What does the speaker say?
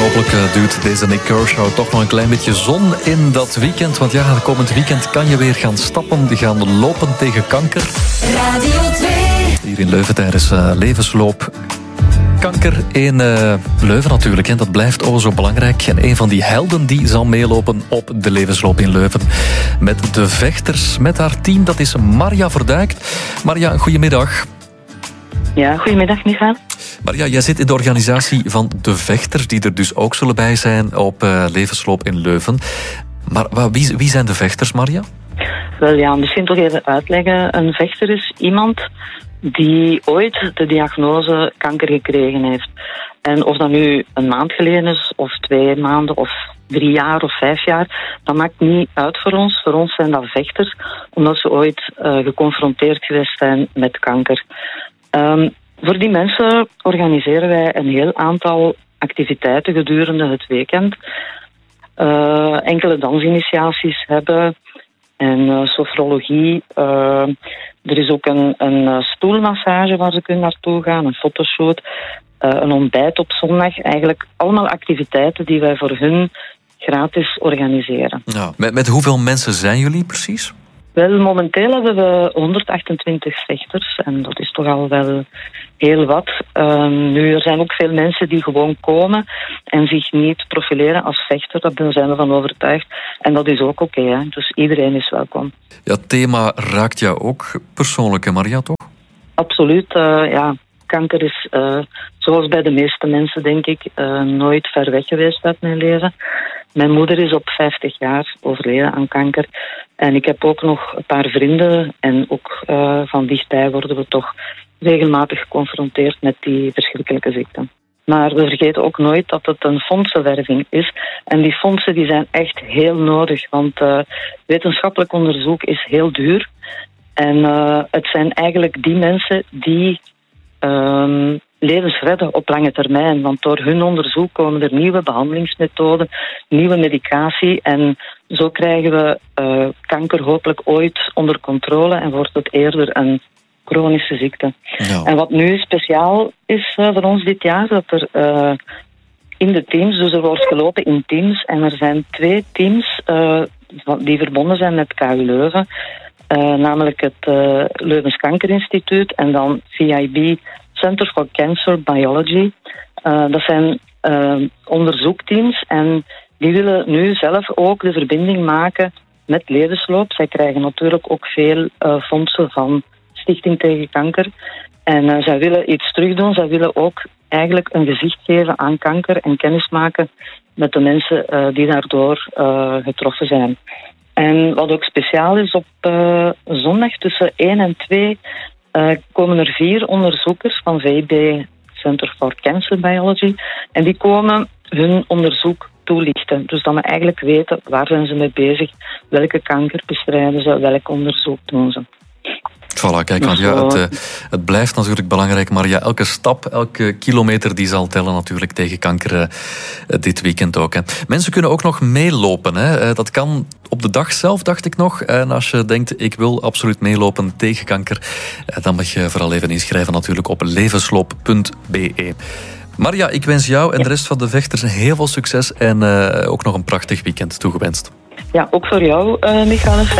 hopelijk duwt deze Nick Kershaw toch nog een klein beetje zon in dat weekend. Want ja, komend weekend kan je weer gaan stappen, gaan lopen tegen kanker. Radio 2. Hier in Leuven tijdens levensloop. Kanker in Leuven natuurlijk, en dat blijft zo belangrijk. En een van die helden die zal meelopen op de levensloop in Leuven met de vechters, met haar team, dat is Marja Verdijk. Marja, goedemiddag. Ja, goedemiddag Michael. Marja, jij zit in de organisatie van de vechters, die er dus ook zullen bij zijn op levensloop in Leuven. Maar wie zijn de vechters, Marja? Wel ja, misschien toch even uitleggen. Een vechter is iemand die ooit de diagnose kanker gekregen heeft. En of dat nu een maand geleden is, of 2 maanden, of 3 jaar, of 5 jaar, dat maakt niet uit voor ons. Voor ons zijn dat vechters, omdat ze ooit geconfronteerd geweest zijn met kanker. Voor die mensen organiseren wij een heel aantal activiteiten gedurende het weekend. Enkele dansinitiaties hebben en sofrologie. Er is ook een stoelmassage waar ze kunnen naartoe gaan, een fotoshoot, een ontbijt op zondag. Eigenlijk allemaal activiteiten die wij voor hun gratis organiseren. Ja. Met hoeveel mensen zijn jullie precies? Wel, momenteel hebben we 128 vechters en dat is toch al wel heel wat. Nu, er zijn ook veel mensen die gewoon komen en zich niet profileren als vechter. Daar zijn we van overtuigd. En dat is ook oké, hè? Dus iedereen is welkom. Ja, het thema raakt jou ook persoonlijk, hè, Marja, toch? Absoluut, ja. Kanker is, zoals bij de meeste mensen, denk ik, nooit ver weg geweest uit mijn leven. Mijn moeder is op 50 jaar overleden aan kanker. En ik heb ook nog een paar vrienden. En ook van dichtbij worden we toch regelmatig geconfronteerd met die verschrikkelijke ziekte. Maar we vergeten ook nooit dat het een fondsenwerving is. En die fondsen die zijn echt heel nodig. Want wetenschappelijk onderzoek is heel duur. En het zijn eigenlijk die mensen die levens redden op lange termijn. Want door hun onderzoek komen er nieuwe behandelingsmethoden, nieuwe medicatie. En zo krijgen we kanker hopelijk ooit onder controle en wordt het eerder een chronische ziekte. Ja. En wat nu speciaal is voor ons dit jaar, dat er in de teams, dus er wordt gelopen in teams, en er zijn 2 teams die verbonden zijn met KU Leuven. Namelijk het Leuvens Kankerinstituut en dan CIB, Center for Cancer Biology. Dat zijn onderzoekteams en die willen nu zelf ook de verbinding maken met levensloop. Zij krijgen natuurlijk ook veel fondsen van Stichting tegen Kanker. En zij willen iets terugdoen. Zij willen ook eigenlijk een gezicht geven aan kanker en kennis maken met de mensen die daardoor getroffen zijn. En wat ook speciaal is, op zondag tussen 1 en 2 komen er 4 onderzoekers van VIB, Center for Cancer Biology. En die komen hun onderzoek toelichten. Dus dat we eigenlijk weten waar zijn ze mee bezig, welke kanker bestrijden ze, welk onderzoek doen ze. Voilà, kijk, want ja, het blijft natuurlijk belangrijk, maar ja, elke stap, elke kilometer die zal tellen natuurlijk tegen kanker dit weekend ook. Hè. Mensen kunnen ook nog meelopen. Hè. Dat kan op de dag zelf, dacht ik nog. En als je denkt, ik wil absoluut meelopen tegen kanker, dan mag je vooral even inschrijven natuurlijk op levensloop.be. Marja, ik wens jou en de rest van de vechters heel veel succes en ook nog een prachtig weekend toegewenst. Ja, ook voor jou, Michael.